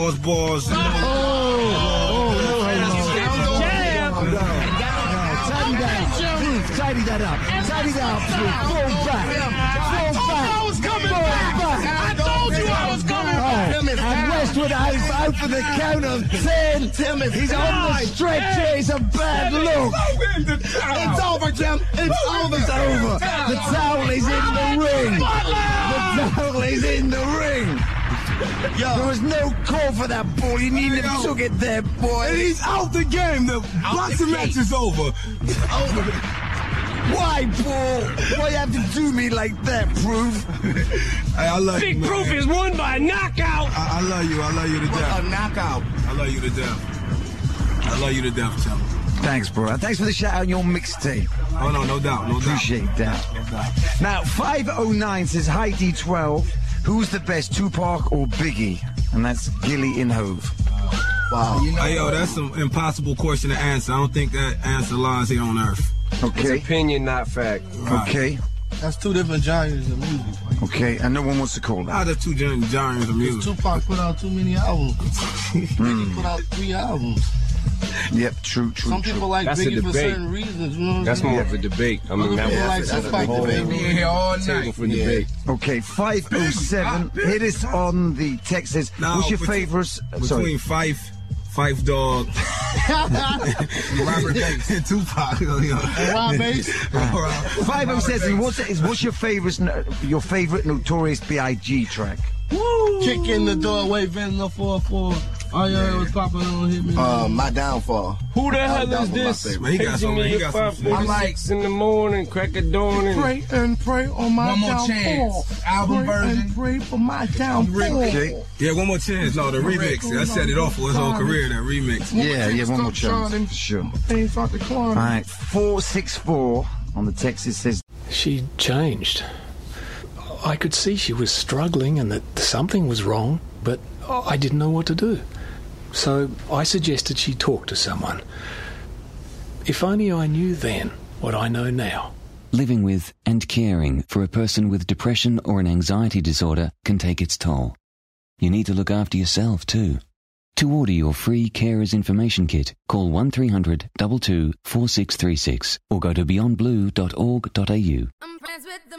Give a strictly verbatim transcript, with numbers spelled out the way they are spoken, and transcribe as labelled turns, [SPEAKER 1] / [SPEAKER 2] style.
[SPEAKER 1] Balls, balls. Oh,
[SPEAKER 2] oh, no, jam. Tidy that up. Tidy that up. Tidy that up. Fall back. Fall back.
[SPEAKER 3] I was coming back. I told you I was coming back.
[SPEAKER 2] And Westwood out, out for the count of ten. He's on the stretcher. It's a bad look.
[SPEAKER 3] It's over, Jim. It's over.
[SPEAKER 2] It's over. The towel is in the ring. The towel is in the ring. Yo. There was no call for that ball. You needn't have took it there, boy.
[SPEAKER 1] And he's out the game. The boxing match is over.
[SPEAKER 2] It's over. Why, Paul? Why you have to do me like that, Proof?
[SPEAKER 1] Hey, I love
[SPEAKER 4] Big
[SPEAKER 1] you,
[SPEAKER 4] Proof
[SPEAKER 1] man.
[SPEAKER 4] is won by a knockout.
[SPEAKER 1] I, I love you. I love you to death.
[SPEAKER 3] A knockout.
[SPEAKER 1] I love you to death. I love you to death, Chum.
[SPEAKER 2] Thanks, bro. Thanks for the shout out on your mixtape.
[SPEAKER 1] Oh, no, no doubt. No doubt.
[SPEAKER 2] Appreciate that.
[SPEAKER 1] No doubt.
[SPEAKER 2] Now, five oh nine says, hi, D twelve. Who's the best, Tupac or Biggie? And that's Gilly in Hove.
[SPEAKER 3] Wow.
[SPEAKER 1] You know, hey, yo, that's an impossible question to answer. I don't think that answer lies here on Earth.
[SPEAKER 2] Okay.
[SPEAKER 5] It's opinion, not fact.
[SPEAKER 1] Right.
[SPEAKER 2] Okay.
[SPEAKER 3] That's two different genres of music.
[SPEAKER 2] Okay, and no one wants to call that.
[SPEAKER 1] How the two gen- genres of music?
[SPEAKER 3] Tupac put out too many albums. Biggie put out three albums.
[SPEAKER 2] Yep, true, true,
[SPEAKER 3] Some
[SPEAKER 2] true.
[SPEAKER 3] people like
[SPEAKER 5] That's a
[SPEAKER 3] Biggie for
[SPEAKER 5] debate.
[SPEAKER 3] certain reasons. You know what
[SPEAKER 5] That's
[SPEAKER 3] I'm saying?
[SPEAKER 5] more of a debate. I mean,
[SPEAKER 3] Other
[SPEAKER 5] that
[SPEAKER 3] people
[SPEAKER 5] was
[SPEAKER 3] like
[SPEAKER 5] that's
[SPEAKER 3] Tupac
[SPEAKER 5] a whole
[SPEAKER 3] debate.
[SPEAKER 1] We in here all
[SPEAKER 5] table
[SPEAKER 1] night.
[SPEAKER 5] for
[SPEAKER 3] Yeah.
[SPEAKER 5] debate.
[SPEAKER 2] Okay, five oh seven. Hit us on the text. Says,
[SPEAKER 1] Now,
[SPEAKER 2] what's your
[SPEAKER 1] between-
[SPEAKER 2] favourite?
[SPEAKER 1] Between
[SPEAKER 2] Sorry.
[SPEAKER 1] Fife, Fife Dog, Robert Banks, and Tupac.
[SPEAKER 3] And Rob Bass.
[SPEAKER 2] five oh seven. What's is what's your favourite? Your favourite Notorious B I G track?
[SPEAKER 3] Kick in the doorway, Vanilla four four. Oh, yeah, it was popping on hit me.
[SPEAKER 6] Uh, my downfall.
[SPEAKER 5] Who the hell
[SPEAKER 6] that
[SPEAKER 5] is
[SPEAKER 6] was my
[SPEAKER 5] this?
[SPEAKER 6] favorite.
[SPEAKER 1] Man, he got some-
[SPEAKER 5] Paging me
[SPEAKER 1] he
[SPEAKER 5] at
[SPEAKER 1] got some
[SPEAKER 5] five forty-six in the morning, crack of dawn. And
[SPEAKER 3] Pray and pray on my
[SPEAKER 7] One more
[SPEAKER 3] downfall.
[SPEAKER 7] chance. Album
[SPEAKER 3] pray
[SPEAKER 7] version.
[SPEAKER 3] And pray for my downfall.
[SPEAKER 2] Okay.
[SPEAKER 1] Yeah, one more chance. No, the remix. I set it off for his whole career, that remix.
[SPEAKER 2] Yeah, yeah, one more
[SPEAKER 3] Stop
[SPEAKER 2] chance
[SPEAKER 3] shining.
[SPEAKER 2] for sure.
[SPEAKER 3] Things start to climb.
[SPEAKER 2] All right, four six four on the text. It says,
[SPEAKER 4] She changed. I could see she was struggling and that something was wrong, but I didn't know what to do. So I suggested she talk to someone. If only I knew then what I know now.
[SPEAKER 8] Living with and caring for a person with depression or an anxiety disorder can take its toll. You need to look after yourself too. To order your free Carers Information Kit, call one three hundred two two four six three six or go to beyond blue dot org dot a u.